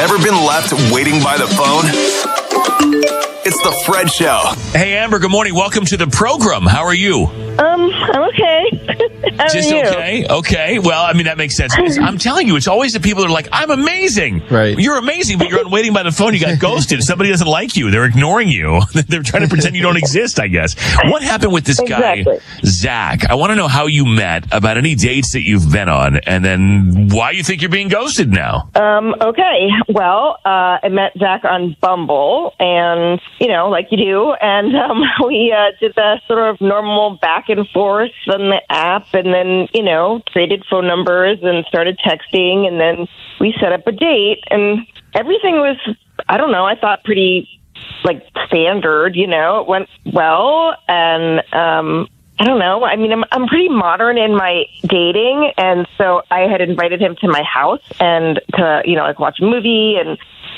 Ever been left waiting by the phone? It's the Fred Show. Hey, Amber, good morning. Welcome to the program. How are you? I'm okay. How Just are you? okay? Okay. Well, I mean, that makes sense. I'm telling you, it's always the people that are like, I'm amazing. Right. You're amazing, but you're on waiting by the phone. You got ghosted. Somebody doesn't like you. They're ignoring you. They're trying to pretend you don't exist, I guess. What happened with this guy, Zach? I want to know how you met, about any dates that you've been on, and then why you think you're being ghosted now. Okay. Well, I met Zach on Bumble, and, like you do, and we did the sort of normal back and forth on the app, and then, traded phone numbers and started texting, and then we set up a date, and everything was, I thought pretty, standard, it went well, and, I don't know. I mean, I'm pretty modern in my dating, and so I had invited him to my house and to, watch a movie, and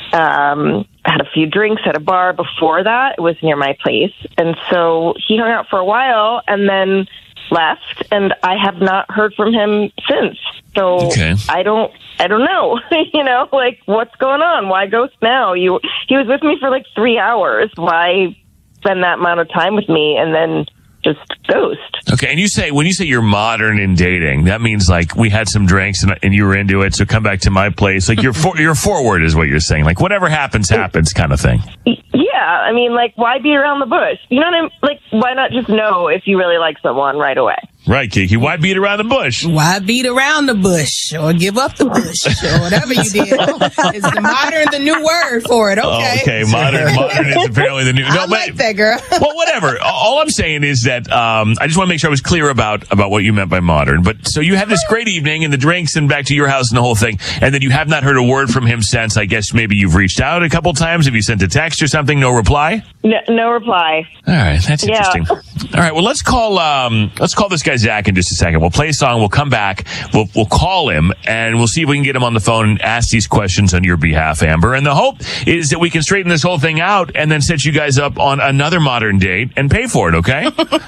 had a few drinks at a bar before that. It was near my place, and so he hung out for a while and then left, and I have not heard from him since. So Okay. I don't know, what's going on? Why ghost now? He was with me for 3 hours. Why spend that amount of time with me and then just ghost? Okay, and when you say you're modern in dating, that means we had some drinks and you were into it, so come back to my place. You're forward is what you're saying. Whatever happens kind of thing. Yeah, I mean, why beat around the bush? You know what I mean? Why not just know if you really like someone right away? Right, Kiki. Why beat around the bush? Why beat around the bush or give up the bush or whatever you did? Is the modern the new word for it? Okay. Oh, okay, modern is apparently the new. I like that, girl. Well, whatever. All I'm saying is that I just want to make sure I was clear about what you meant by modern. But so you had this great evening and the drinks and back to your house and the whole thing, and then you have not heard a word from him since. I guess maybe you've reached out a couple times. Have you sent a text or something? No reply. No reply. All right, that's interesting. All right, well let's call this guy Zach in just a second. We'll play a song. We'll come back. We'll call him and we'll see if we can get him on the phone and ask these questions on your behalf, Amber. And the hope is that we can straighten this whole thing out and then set you guys up on another modern date and pay for it. Okay?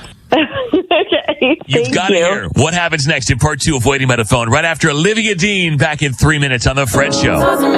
Okay. You've got to hear what happens next in part 2 of Waiting by the Phone right after Olivia Dean back in 3 minutes on the Fred Show.